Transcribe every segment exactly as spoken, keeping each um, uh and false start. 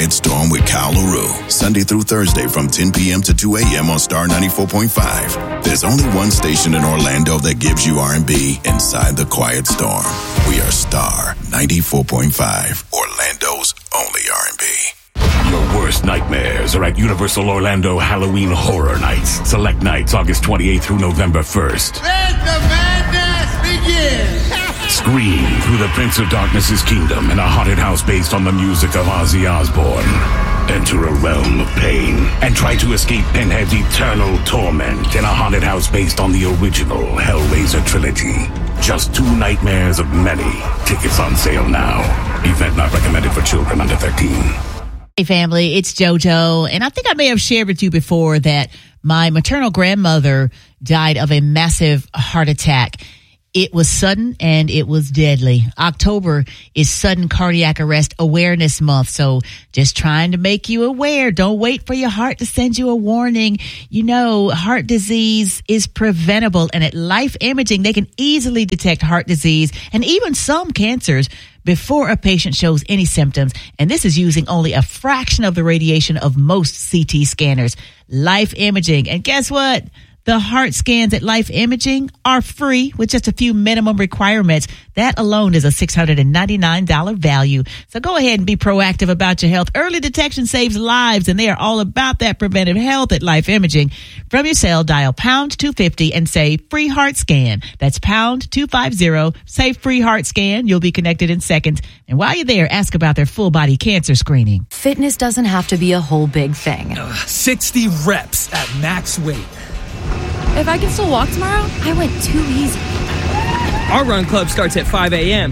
Quiet Storm with Kyle LaRue. Sunday through Thursday from ten p.m. to two a.m. on Star ninety-four point five. There's only one station in Orlando that gives you R and B inside the Quiet Storm. We are Star ninety-four point five, Orlando's only R and B. Your worst nightmares are at Universal Orlando Halloween Horror Nights. Select nights August twenty-eighth through November first. Let the madness begin! Scream through the Prince of Darkness's kingdom in a haunted house based on the music of Ozzy Osbourne. Enter a realm of pain and try to escape Pinhead's eternal torment in a haunted house based on the original Hellraiser trilogy. Just two nightmares of many. Tickets on sale now. Event not recommended for children under thirteen. Hey family, it's JoJo, and I think I may have shared with you before that my maternal grandmother died of a massive heart attack. It was sudden and it was deadly. October is Sudden Cardiac Arrest Awareness Month, so just trying to make you aware. Don't wait for your heart to send you a warning. You know, heart disease is preventable, and at Life Imaging, they can easily detect heart disease and even some cancers before a patient shows any symptoms, and this is using only a fraction of the radiation of most C T scanners. Life Imaging, and guess what? The heart scans at Life Imaging are free with just a few minimum requirements. That alone is a six hundred ninety-nine dollars value. So go ahead and be proactive about your health. Early detection saves lives, and they are all about that preventive health at Life Imaging. From your cell, dial pound two fifty and say free heart scan. That's pound two fifty, say free heart scan. You'll be connected in seconds. And while you're there, ask about their full body cancer screening. Fitness doesn't have to be a whole big thing. Uh, sixty reps at max weight. If I can still walk tomorrow, I went too easy. Our run club starts at five a.m.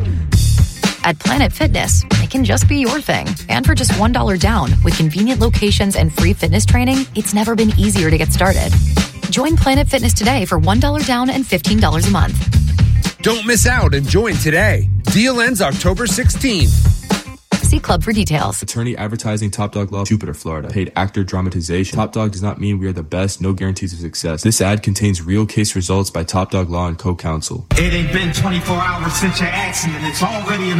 At Planet Fitness, it can just be your thing. And for just one dollar down, with convenient locations and free fitness training, it's never been easier to get started. Join Planet Fitness today for one dollar down and fifteen dollars a month. Don't miss out and join today. Deal ends October sixteenth. See Club for details. Attorney advertising, Top Dog Law, Jupiter, Florida. Paid actor dramatization. Top Dog does not mean we are the best. No guarantees of success. This ad contains real case results by Top Dog Law and co-counsel. It ain't been twenty-four hours since your accident. It's already